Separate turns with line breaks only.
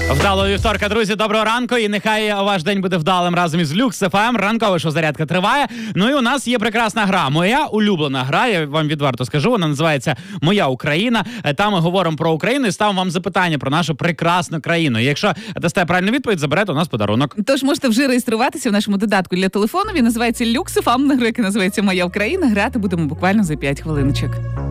Вдалого вівторка, друзі, доброго ранку. І нехай ваш день буде вдалим разом із Люкс ФМ. Ранкова шоу-зарядка триває. Ну і у нас є прекрасна гра. Моя улюблена гра, я вам відверто скажу, вона називається «Моя Україна». Там ми говоримо про Україну і ставимо вам запитання про нашу прекрасну країну. І якщо дасте правильну відповідь, заберете у нас подарунок.
Тож можете вже реєструватися в нашому додатку для телефону. Він називається Люкс ФМ, на гра, яка називається «Моя Україна». Грати будемо буквально за 5 хвилиночок.